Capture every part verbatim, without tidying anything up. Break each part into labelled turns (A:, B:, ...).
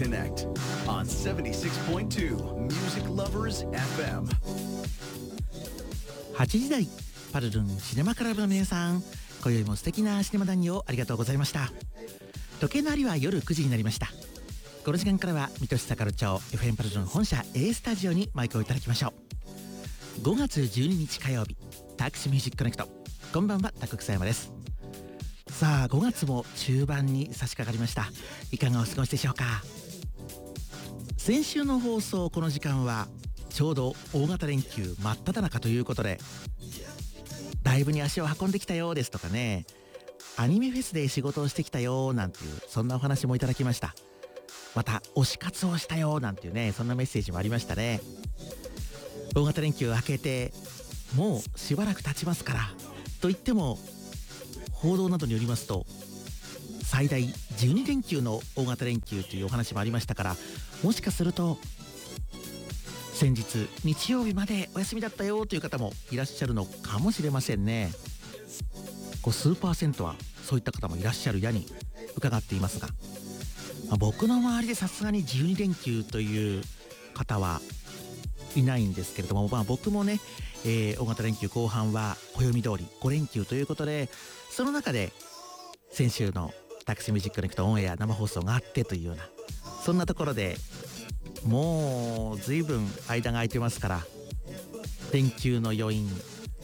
A: Connect on seventy-six point two Music Lovers エフエム。
B: はちじ台パルルンシネマクラブの皆さん、今宵も素敵なシネマ談義をありがとうございました。時計の針は夜くじになりました。この時間からは水戸市坂町 エフエム パルルン本社 A スタジオにマイクをいただきましょう。ごがつじゅうににち火曜日、タクシーミュージックコネクト。こんばんは、タク草山です。さあ、ごがつも中盤に差し掛かりました。いかがお過ごしでしょうか。先週の放送、この時間はちょうど大型連休真っ只中ということで、ライブに足を運んできたようですとかね、アニメフェスで仕事をしてきたよなんていう、そんなお話もいただきました。また推し活をしたよなんていうね、そんなメッセージもありましたね。大型連休明けてもうしばらく経ちますから、といっても報道などによりますと最大じゅうにれんきゅうの大型連休というお話もありましたから、もしかすると先日日曜日までお休みだったよという方もいらっしゃるのかもしれませんね。こう数パーセントはそういった方もいらっしゃるやに伺っていますが、まあ、僕の周りでさすがにじゅうにれんきゅうという方はいないんですけれども、まあ、僕もね、えー、大型連休後半は暦通りごれんきゅうということで、その中で先週のタクシーミュージックコネクトオンエア生放送があってというような、そんなところでもう随分間が空いてますから、連休の余韻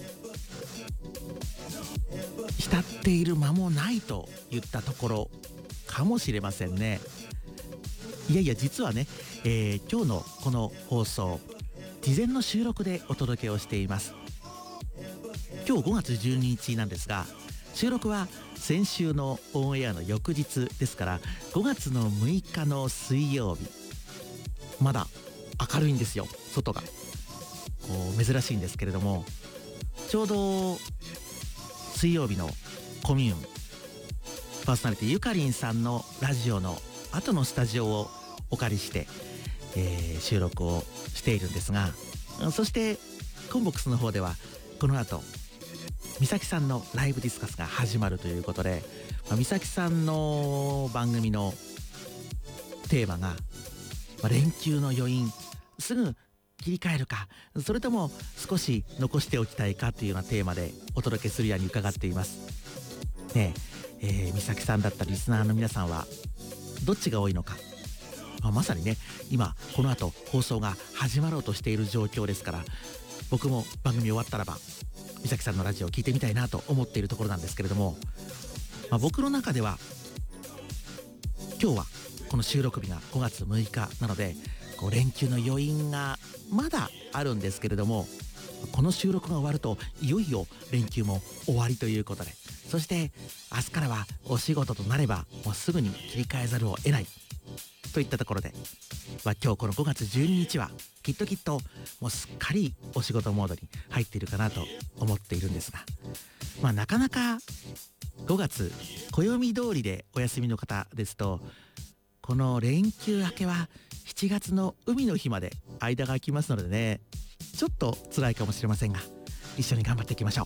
B: 浸っている間もないといったところかもしれませんね。いやいや、実はね、えー、今日のこの放送事前の収録でお届けをしています。今日ごがつじゅうににちなんですが、収録は先週のオンエアの翌日ですから、ごがつのむいかの水曜日、まだ明るいんですよ、外が。こう珍しいんですけれども、ちょうど水曜日のコミューンパーソナリティゆかりんさんのラジオの後のスタジオをお借りして、えー、収録をしているんですが、そしてコンボックスの方ではこの後美咲さんのライブディスカスが始まるということで、まあ、美咲さんの番組のテーマが、まあ、連休の余韻すぐ切り替えるか、それとも少し残しておきたいかというようなテーマでお届けするやに伺っていますね。ええー、美咲さんだったリスナーの皆さんはどっちが多いのか、まあ、まさにね、今この後放送が始まろうとしている状況ですから、僕も番組終わったらば美咲さんのラジオを聞いてみたいなと思っているところなんですけれども、まあ、僕の中では今日はこの収録日がごがつむいかなので、こう連休の余韻がまだあるんですけれども、この収録が終わるといよいよ連休も終わりということで、そして明日からはお仕事となればもうすぐに切り替えざるを得ないといったところで、まあ、今日このごがつじゅうににちはきっときっともうすっかりお仕事モードに入っているかなと思っているんですが、まあなかなかごがつ暦通りでお休みの方ですと、この連休明けはしちがつの海の日まで間が空きますのでね、ちょっと辛いかもしれませんが、一緒に頑張っていきましょう。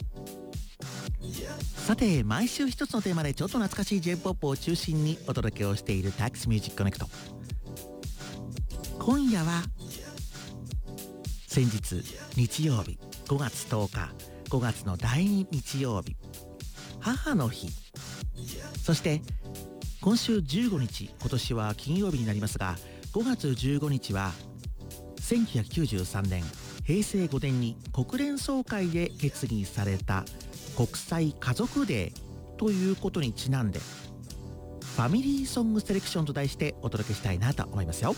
B: さて、毎週一つのテーマでちょっと懐かしい J-ポップ を中心にお届けをしているタクシーミュージックコネクト。今夜は先日日曜日ごがつとおか、ごがつのだいに日曜日、母の日、そして今週じゅうごにち、今年は金曜日になりますが、ごがつじゅうごにちはせんきゅうひゃくきゅうじゅうさんねんへいせいごねんに国連総会で決議された国際家族デーということにちなんで、ファミリーソングセレクションと題してお届けしたいなと思いますよ。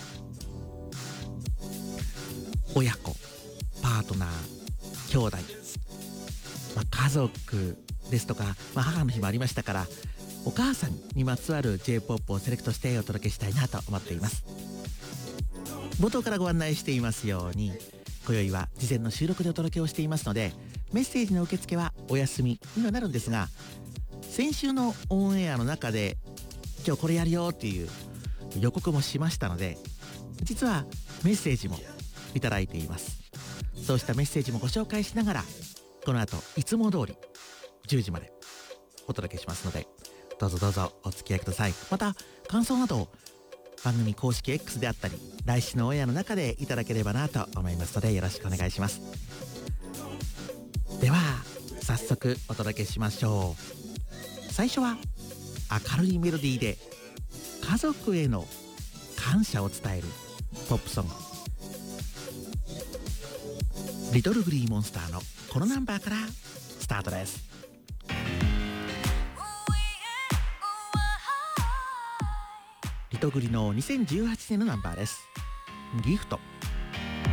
B: 親子、パートナー、兄弟、まあ、家族ですとか、まあ、母の日もありましたから、お母さんにまつわる J-ポップ をセレクトしてお届けしたいなと思っています。冒頭からご案内していますように、今宵は事前の収録でお届けをしていますので、メッセージの受付はお休みにはなるんですが、先週のオンエアの中で今日これやるよっていう予告もしましたので、実はメッセージもいただいています。そうしたメッセージもご紹介しながら、この後いつも通りじゅうじまでお届けしますので、どうぞどうぞお付き合いください。また感想など番組公式 X であったり来週のオンエアの中でいただければなと思いますのでよろしくお願いします。では早速お届けしましょう。最初は明るいメロディーで家族への感謝を伝えるポップソング、リトルグリーモンスターのこのナンバーからスタートです。リトグリのにせんじゅうはちねんのナンバーです。ギフト。